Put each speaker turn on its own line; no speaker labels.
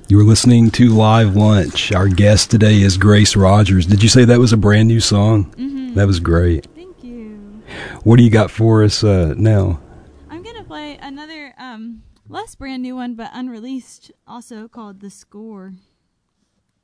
You're listening to Live Lunch. Our guest today is Grace Rogers. Did you say that was a brand new song?
Mm-hmm.
That was great.
Thank you.
What do you got for us now?
I'm going to play another less brand new one, but unreleased, also called The Score.